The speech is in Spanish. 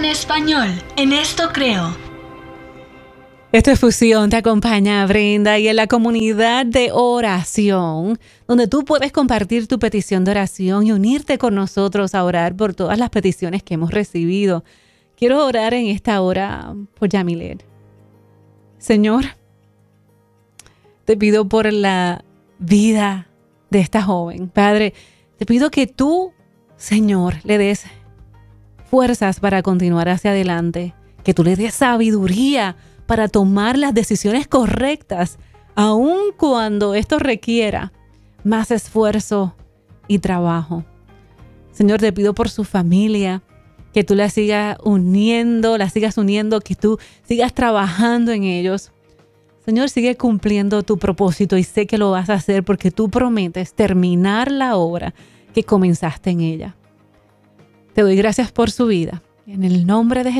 español, en esto creo. Esto es Fusión, te acompaña Brenda y en la comunidad de oración, donde tú puedes compartir tu petición de oración y unirte con nosotros a orar por todas las peticiones que hemos recibido. Quiero orar en esta hora por Yamilet. Señor, te pido por la vida de esta joven. Padre, te pido que tú, Señor, le des fuerzas para continuar hacia adelante, que tú le des sabiduría para tomar las decisiones correctas, aun cuando esto requiera más esfuerzo y trabajo. Señor, te pido por su familia, que tú la sigas uniendo, que tú sigas trabajando en ellos. Señor, sigue cumpliendo tu propósito y sé que lo vas a hacer porque tú prometes terminar la obra que comenzaste en ella. Te doy gracias por su vida. En el nombre de Jesús.